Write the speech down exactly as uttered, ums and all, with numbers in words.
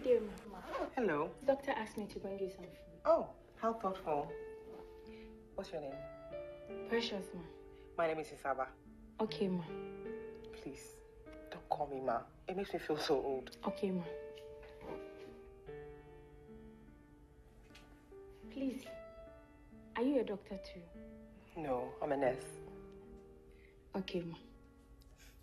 day, ma. Hello. Doctor asked me to bring you some food. Oh, how thoughtful. What's your name? Precious, ma. My name is Isaba. Okay, ma. Please, don't call me ma. It makes me feel so old. Okay, ma. Please, are you a doctor too? No, I'm a nurse. Okay, ma.